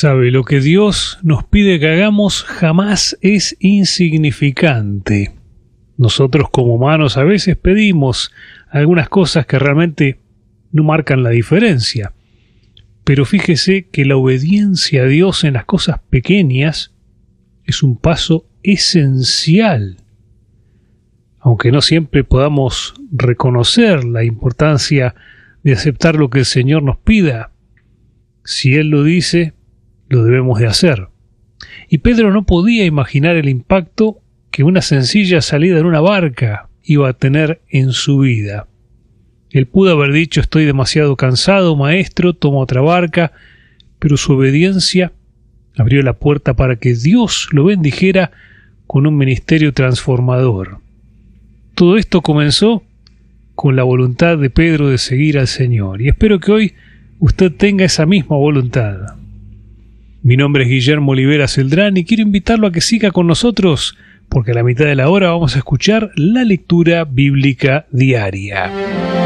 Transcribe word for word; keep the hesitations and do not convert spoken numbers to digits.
Sabe, lo que Dios nos pide que hagamos jamás es insignificante. Nosotros como humanos a veces pedimos algunas cosas que realmente no marcan la diferencia. Pero fíjese que la obediencia a Dios en las cosas pequeñas es un paso esencial. Aunque no siempre podamos reconocer la importancia de aceptar lo que el Señor nos pida, si Él lo dice, lo debemos de hacer. Y Pedro no podía imaginar el impacto que una sencilla salida en una barca iba a tener en su vida. Él pudo haber dicho: estoy demasiado cansado, maestro, tomo otra barca, pero su obediencia abrió la puerta para que Dios lo bendijera con un ministerio transformador. Todo esto comenzó con la voluntad de Pedro de seguir al Señor, y espero que hoy usted tenga esa misma voluntad. Mi nombre es Guillermo Olivera Celdrán y quiero invitarlo a que siga con nosotros, porque a la mitad de la hora vamos a escuchar la lectura bíblica diaria.